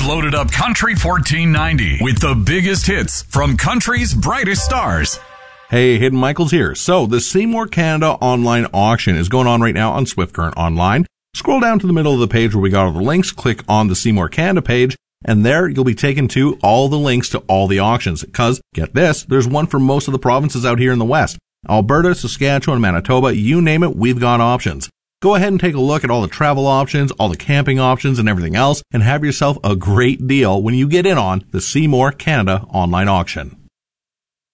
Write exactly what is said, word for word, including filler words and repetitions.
We've loaded up Country fourteen ninety with the biggest hits from country's brightest stars. Hey, Hidden Michaels here. So, the Seymour Canada online auction is going on right now on Swift Current Online. Scroll down to the middle of the page where we got all the links, click on the Seymour Canada page, and there you'll be taken to all the links to all the auctions. Because, get this, there's one for most of the provinces out here in the West. Alberta, Saskatchewan, Manitoba, you name it, we've got options. Go ahead and take a look at all the travel options, all the camping options, and everything else, and have yourself a great deal when you get in on the Seymour Canada online auction.